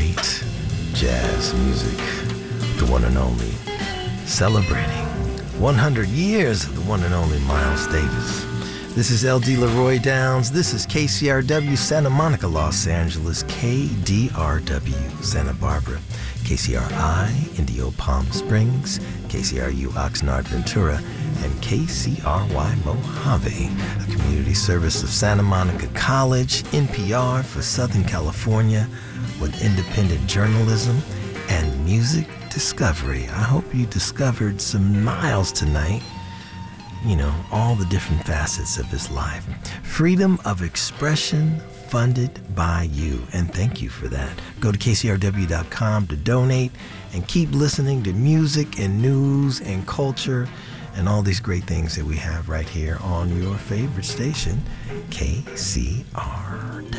great jazz music, the one and only, celebrating 100 years of the one and only Miles Davis. This is LD Leroy Downs. This is KCRW Santa Monica, Los Angeles, KDRW Santa Barbara, KCRI Indio Palm Springs, KCRU Oxnard Ventura, and KCRY Mojave, a community service of Santa Monica College, NPR for Southern California, with independent journalism and music discovery. I hope you discovered some Miles tonight. You know, all the different facets of his life. Freedom of expression funded by you, and thank you for that. Go to kcrw.com to donate and keep listening to music and news and culture and all these great things that we have right here on your favorite station, KCRW.